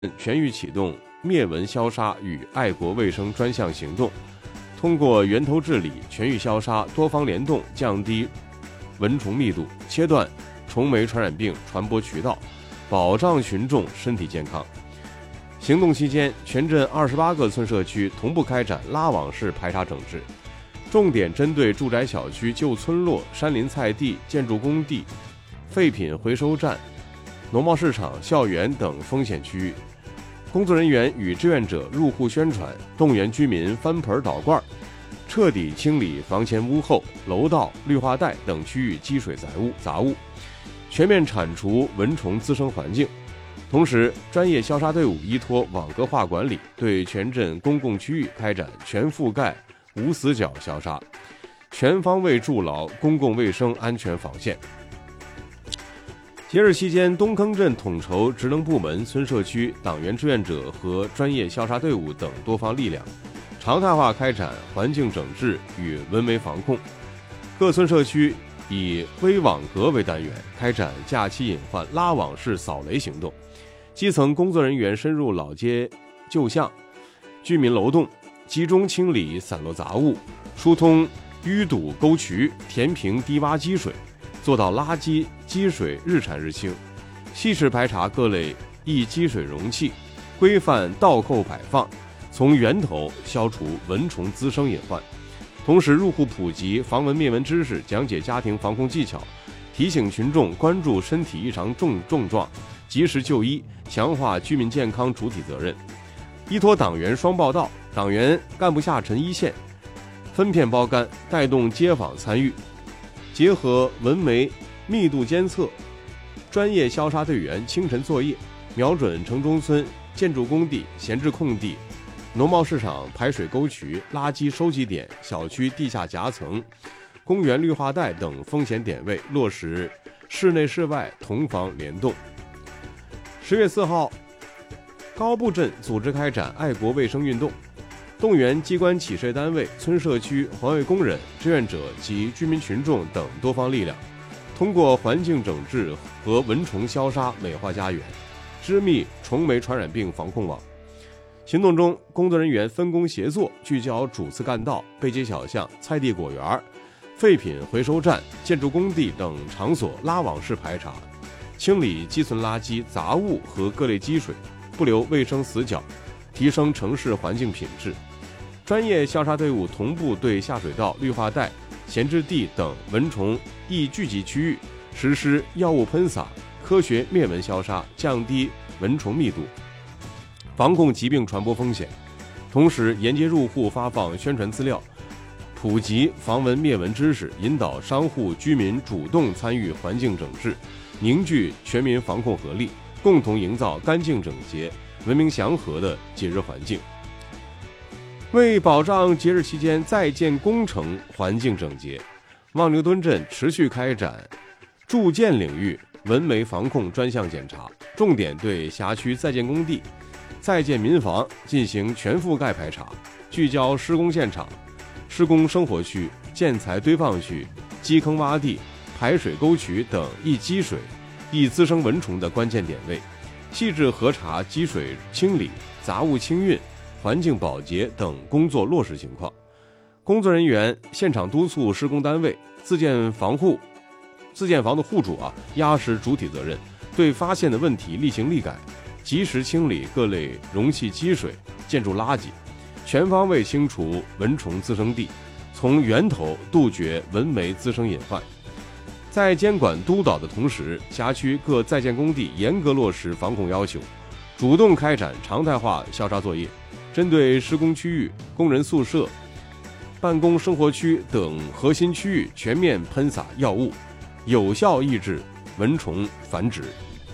全域启动灭蚊消杀与爱国卫生专项行动，通过源头治理、全域消杀、多方联动，降低蚊虫密度，切断虫媒传染病传播渠道，保障群众身体健康。行动期间，全镇28个村社区同步开展拉网式排查整治，重点针对住宅小区、旧村落、山林菜地、建筑工地、废品回收站、农贸市场、校园等风险区域。工作人员与志愿者入户宣传，动员居民翻盆倒罐，彻底清理房前屋后、楼道、绿化带等区域积水杂物，全面铲除蚊虫滋生环境。同时，专业消杀队伍依托网格化管理，对全镇公共区域开展全覆盖、无死角消杀，全方位筑牢公共卫生安全防线。节日期间，东坑镇统筹职能部门、村社区、党员志愿者和专业消杀队伍等多方力量，常态化开展环境整治与蚊媒防控。各村社区以微网格为单元，开展假期隐患拉网式扫雷行动。基层工作人员深入老街旧巷、居民楼栋，集中清理散落杂物，疏通淤堵沟渠，填平低洼积水，做到垃圾积水日产日清，细致排查各类易积水容器，规范倒扣摆放，从源头消除蚊虫滋生隐患。同时入户普及防蚊灭蚊知识，讲解家庭防控技巧，提醒群众关注身体异常症状，及时就医，强化居民健康主体责任。依托党员双报道，党员干部下沉一线，分片包干，带动街坊参与，结合蚊媒密度监测，专业消杀队员清晨作业，瞄准城中村、建筑工地、闲置空地、农贸市场排水沟渠、垃圾收集点、小区地下夹层、公园绿化带等风险点位，落实室内室外同防联动。10月4号，高埠镇组织开展爱国卫生运动，动员机关企事业单位、村社区、环卫工人、志愿者及居民群众等多方力量，通过环境整治和蚊虫消杀美化家园，织密虫媒传染病防控网。行动中，工作人员分工协作，聚焦主次干道、背街小巷、菜地果园、废品回收站、建筑工地等场所拉网式排查，清理积存垃圾、杂物和各类积水，不留卫生死角，提升城市环境品质。专业消杀队伍同步对下水道、绿化带、闲置地等蚊虫易聚集区域实施药物喷洒，科学灭蚊消杀，降低蚊虫密度，防控疾病传播风险。同时沿街入户发放宣传资料，普及防蚊灭蚊知识，引导商户居民主动参与环境整治，凝聚全民防控合力，共同营造干净整洁、文明祥和的节日环境。为保障节日期间在建工程环境整洁，望牛墩镇持续开展住建领域蚊媒防控专项检查，重点对辖区在建工地、在建民房进行全覆盖排查，聚焦施工现场、施工生活区、建材堆放区、基坑洼地、排水沟渠等易积水、易滋生蚊虫的关键点位，细致核查积水清理、杂物清运、环境保洁等工作落实情况。工作人员现场督促施工单位、自建房的户主压实主体责任，对发现的问题力行力改，及时清理各类容器积水、建筑垃圾，全方位清除蚊虫滋生地，从源头杜绝蚊媒滋生隐患。在监管督导的同时，辖区各在建工地严格落实防控要求，主动开展常态化消杀作业，针对施工区域、工人宿舍、办公生活区等核心区域全面喷洒药物，有效抑制蚊虫繁殖。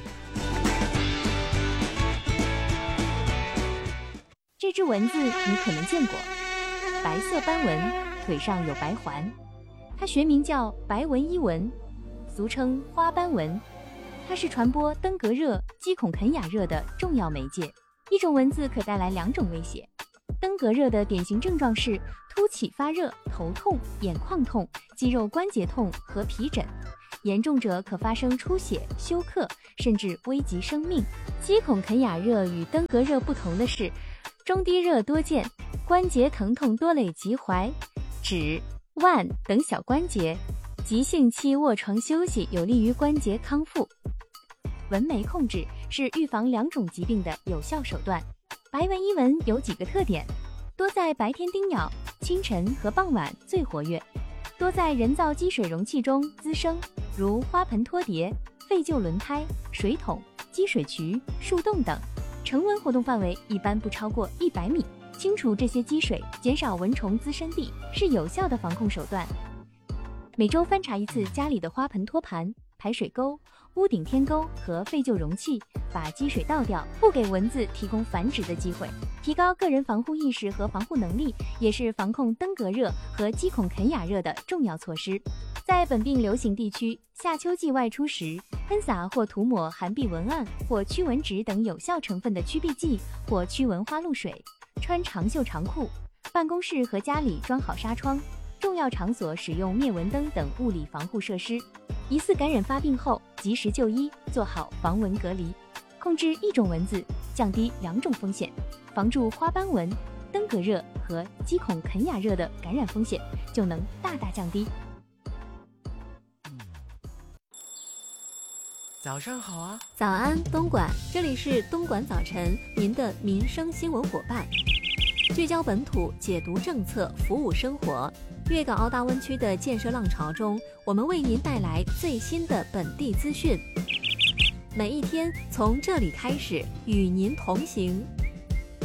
这只蚊子你可能见过，白色斑纹，腿上有白环，它学名叫白纹伊蚊，俗称花斑蚊。它是传播登革热、鸡孔肯雅热的重要媒介。一种蚊子可带来2种威胁。登革热的典型症状是突起发热、头痛、眼眶痛、肌肉关节痛和皮疹。 严重者可发生出血、休克，甚至危及生命。肌孔肯雅热与登革热不同的是，中低热多见，关节疼痛多累及踝、指、腕等小关节，急性期卧床休息有利于关节康复。纹眉控制是预防2种疾病的有效手段。白纹伊蚊有几个特点：多在白天叮咬，清晨和傍晚最活跃，多在人造积水容器中滋生，如花盆托碟、废旧轮胎、水桶、积水渠、树洞等。成蚊活动范围一般不超过100米，清除这些积水，减少蚊虫滋生地，是有效的防控手段。每周翻查一次家里的花盆托盘、排水沟、屋顶天沟和废旧容器，把积水倒掉，不给蚊子提供繁殖的机会。提高个人防护意识和防护能力，也是防控登革热和肌孔肯雅热的重要措施。在本病流行地区，夏秋季外出时，喷洒或涂抹含避蚊胺或驱蚊酯等有效成分的驱避剂或驱蚊花露水，穿长袖长裤，办公室和家里装好纱窗，重要场所使用灭蚊灯等物理防护设施。疑似感染发病后，及时就医，做好防蚊隔离。控制1种蚊子，降低2种风险，防住花斑蚊、登革热和肌孔肯雅热的感染风险，就能大大降低。 早上好啊！ 早安，东莞，这里是东莞早晨，您的民生新闻伙伴，聚焦本土，解读政策，服务生活。粤港澳大湾区的建设浪潮中，我们为您带来最新的本地资讯。每一天从这里开始，与您同行。